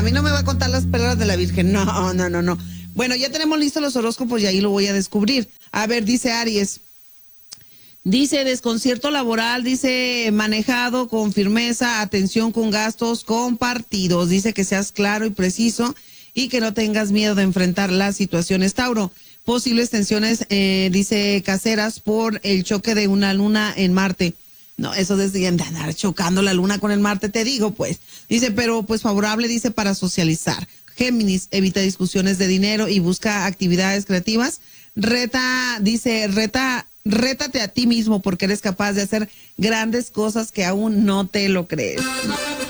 A mí no me va a contar las perlas de la Virgen. No, no, no, no. Bueno, ya tenemos listos los horóscopos y ahí lo voy a descubrir. A ver, dice Aries. Dice desconcierto laboral, dice manejado con firmeza, atención con gastos compartidos. Dice que seas claro y preciso y que no tengas miedo de enfrentar las situaciones. Tauro, posibles tensiones, dice caseras por el choque de una luna en Marte. No, eso de andar chocando la luna con el Marte, te digo, pues. Dice, pero pues favorable, dice, para socializar. Géminis, evita discusiones de dinero y busca actividades creativas. Rétate a ti mismo porque eres capaz de hacer grandes cosas que aún no te lo crees.